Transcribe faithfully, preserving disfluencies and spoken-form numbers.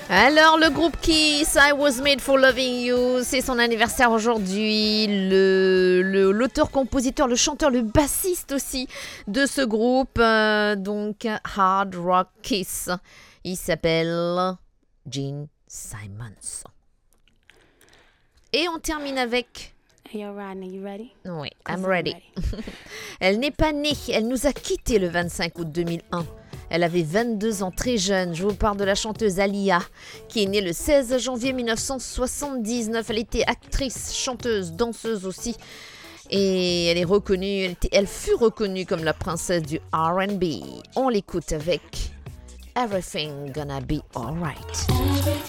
Alors, le groupe Kiss, I Was Made for Loving You, c'est son anniversaire aujourd'hui. Le, le, l'auteur, compositeur, le chanteur, le bassiste aussi de ce groupe, euh, donc Hard Rock Kiss, il s'appelle Gene Simmons. Et on termine avec... Hey, yo, Rodney, you ready? Oui, I'm ready. ready. Elle n'est pas née, elle nous a quittés le vingt-cinq août deux mille un. Elle avait vingt-deux ans, très jeune. Je vous parle de la chanteuse Aaliyah, qui est née le seize janvier mille neuf cent soixante-dix-neuf. Elle était actrice, chanteuse, danseuse aussi. Et elle est reconnue, elle, était, elle fut reconnue comme la princesse du R and B. On l'écoute avec Everything Gonna Be Alright.